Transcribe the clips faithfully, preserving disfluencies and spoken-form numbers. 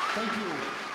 Thank you.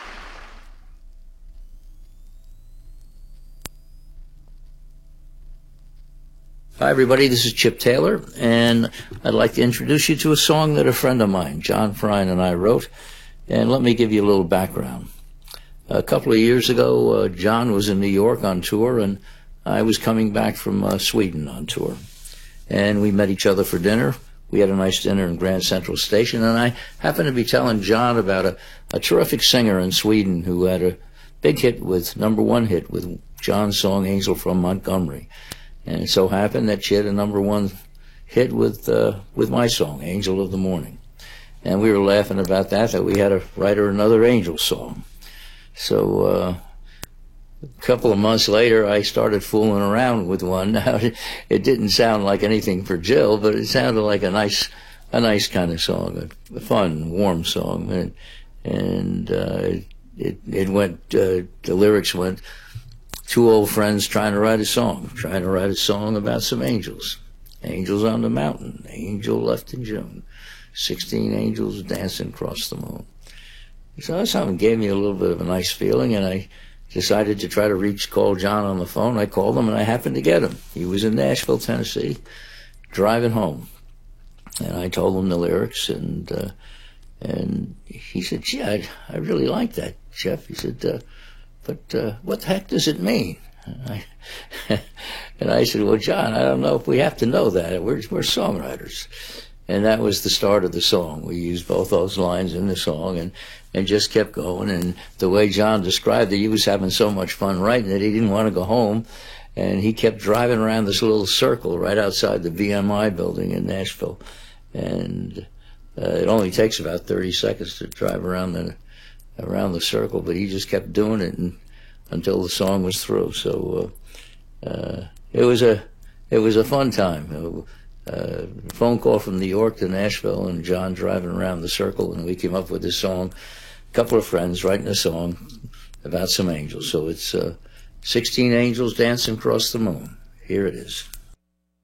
Hi, everybody. This is Chip Taylor, and I'd like to introduce you to a song that a friend of mine, John Frine, and I wrote. And let me give you a little background. A couple of years ago, uh, John was in New York on tour, and I was coming back from uh, Sweden on tour. And we met each other for dinner. We had a nice dinner in Grand Central Station, and I happened to be telling John about a, a terrific singer in Sweden who had a big hit with, number one hit with John's song, Angel from Montgomery. And it so happened that she had a number one hit with uh, with my song, Angel of the Morning. And we were laughing about that, that we had to write her another Angel song. So uh, a couple of months later, I started fooling around with one. Now, it didn't sound like anything for Jill, but it sounded like a nice a nice kind of song, a fun, warm song. And, and uh, it, it went, uh, the lyrics went, two old friends trying to write a song, trying to write a song about some angels. Angels on the mountain, angel left in June. Sixteen angels dancing across the moon. So that something gave me a little bit of a nice feeling, and I decided to try to reach, call John on the phone. I called him, and I happened to get him. He was in Nashville, Tennessee, driving home. And I told him the lyrics, and uh, and he said, gee, I, I really like that, Jeff. He said, uh, but uh, what the heck does it mean? And I, and I said, well, John, I don't know if we have to know that. We're, we're songwriters. And that was the start of the song. We used both those lines in the song and, and just kept going. And the way John described it, he was having so much fun writing it, he didn't want to go home. And he kept driving around this little circle right outside the V M I building in Nashville. And uh, it only takes about thirty seconds to drive around the around the circle, but he just kept doing it and, until the song was through. So uh, uh, it was a it was a fun time. Uh, phone call from New York to Nashville, and John driving around the circle, and we came up with this song. A couple of friends writing a song about some angels. So it's uh, sixteen angels dancing across the moon. Here it is.